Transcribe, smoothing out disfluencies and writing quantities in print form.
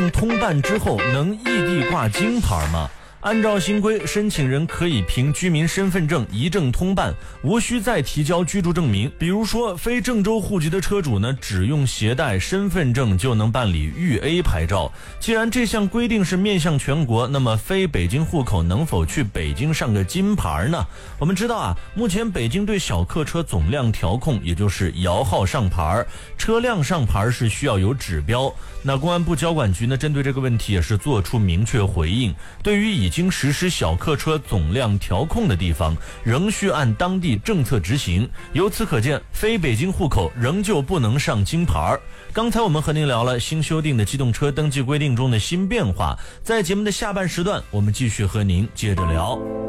证通办之后能异地挂金牌吗？按照新规，申请人可以凭居民身份证一证通办，无需再提交居住证明。比如说，非郑州户籍的车主呢，只用携带身份证就能办理豫 A 牌照。既然这项规定是面向全国，那么非北京户口能否去北京上个金牌呢？我们知道啊，目前北京对小客车总量调控，也就是摇号上牌，车辆上牌是需要有指标。那公安部交管局呢，针对这个问题也是做出明确回应，对于已经实施小客车总量调控的地方，仍需按当地政策执行。由此可见，非北京户口仍旧不能上金牌。刚才我们和您聊了新修订的机动车登记规定中的新变化，在节目的下半时段，我们继续和您接着聊。